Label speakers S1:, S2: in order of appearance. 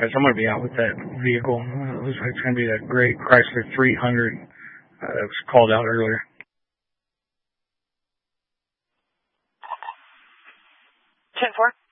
S1: guys. I'm going to be out with that vehicle. It looks like it's going to be that great Chrysler 300 that was called out earlier.
S2: 10-4.